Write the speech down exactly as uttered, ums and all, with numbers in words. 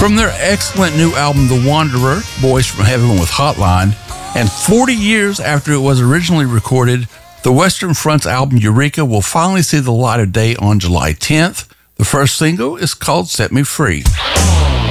From their excellent new album, The Wanderer, Boys from Heaven with Hotline, and forty years after it was originally recorded, the Western Front's album Eureka will finally see the light of day on July tenth. The first single is called Set Me Free.